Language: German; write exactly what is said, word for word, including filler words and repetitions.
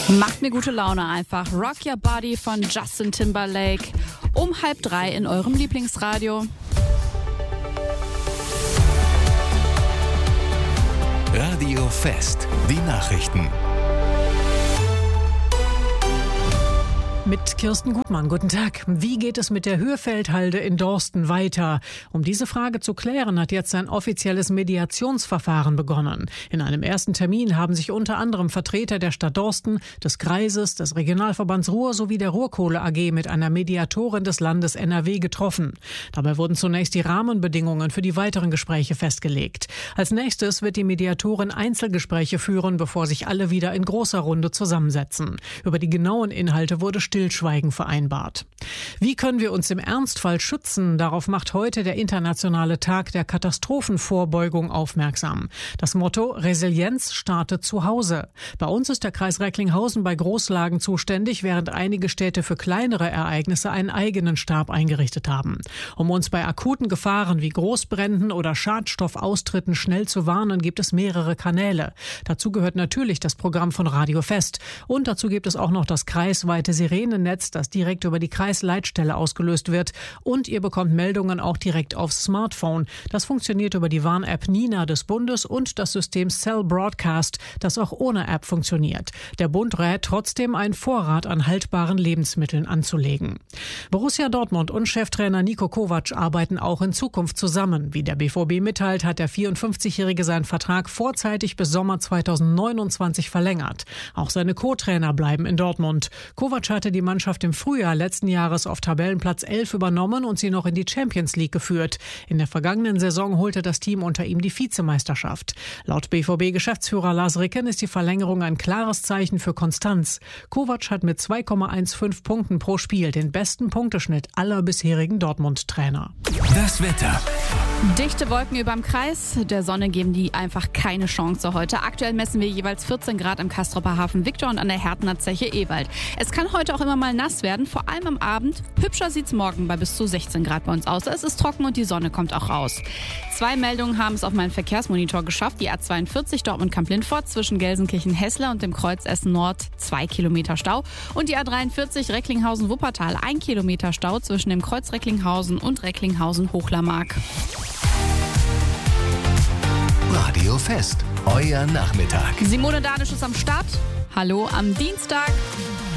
Macht mir gute Laune einfach. Rock Your Body von Justin Timberlake. Um halb drei in eurem Lieblingsradio. Radio Fest, die Nachrichten. Mit Kirsten Gutmann. Guten Tag. Wie geht es mit der Hürfeldhalde in Dorsten weiter? Um diese Frage zu klären, hat jetzt ein offizielles Mediationsverfahren begonnen. In einem ersten Termin haben sich unter anderem Vertreter der Stadt Dorsten, des Kreises, des Regionalverbands Ruhr sowie der Ruhrkohle A G mit einer Mediatorin des Landes N R W getroffen. Dabei wurden zunächst die Rahmenbedingungen für die weiteren Gespräche festgelegt. Als nächstes wird die Mediatorin Einzelgespräche führen, bevor sich alle wieder in großer Runde zusammensetzen. Über die genauen Inhalte wurde Stillschweigen vereinbart. Wie können wir uns im Ernstfall schützen? Darauf macht heute der Internationale Tag der Katastrophenvorbeugung aufmerksam. Das Motto Resilienz startet zu Hause. Bei uns ist der Kreis Recklinghausen bei Großlagen zuständig, während einige Städte für kleinere Ereignisse einen eigenen Stab eingerichtet haben. Um uns bei akuten Gefahren wie Großbränden oder Schadstoffaustritten schnell zu warnen, gibt es mehrere Kanäle. Dazu gehört natürlich das Programm von Radio Fest. Und dazu gibt es auch noch das kreisweite Sirenennetz, das direkt über die Kreisleitstelle ausgelöst wird. Und ihr bekommt Meldungen auch direkt aufs Smartphone. Das funktioniert über die Warn-App Nina des Bundes und das System Cell Broadcast, das auch ohne App funktioniert. Der Bund rät trotzdem, einen Vorrat an haltbaren Lebensmitteln anzulegen. Borussia Dortmund und Cheftrainer Niko Kovac arbeiten auch in Zukunft zusammen. Wie der B V B mitteilt, hat der vierundfünfzigjährige seinen Vertrag vorzeitig bis Sommer zweitausendneunundzwanzig verlängert. Auch seine Co-Trainer bleiben in Dortmund. Kovac hatte die Mannschaft im Frühjahr letzten Jahres auf Tabellenplatz elf übernommen und sie noch in die Champions League geführt. In der vergangenen Saison holte das Team unter ihm die Vizemeisterschaft. Laut B V B-Geschäftsführer Lars Ricken ist die Verlängerung ein klares Zeichen für Konstanz. Kovac hat mit zwei Komma fünfzehn Punkten pro Spiel den besten Punkteschnitt aller bisherigen Dortmund-Trainer. Das Wetter. Dichte Wolken überm Kreis. Der Sonne geben die einfach keine Chance heute. Aktuell messen wir jeweils vierzehn Grad im Castropper Hafen Viktor und an der Härtener Zeche Ewald. Es kann heute auch immer mal nass werden, vor allem am Abend. Hübscher sieht's morgen bei bis zu sechzehn Grad bei uns aus. Es ist trocken und die Sonne kommt auch raus. Zwei Meldungen haben es auf meinen Verkehrsmonitor geschafft. Die A zweiundvierzig Dortmund-Kamp-Lindfort zwischen Gelsenkirchen-Hessler und dem Kreuz Essen Nord zwei Kilometer Stau. Und die A dreiundvierzig Recklinghausen-Wuppertal ein Kilometer Stau zwischen dem Kreuz Recklinghausen und Recklinghausen-Hochlermark. Radio Fest, euer Nachmittag. Simone Danisch ist am Start. Hallo am Dienstag.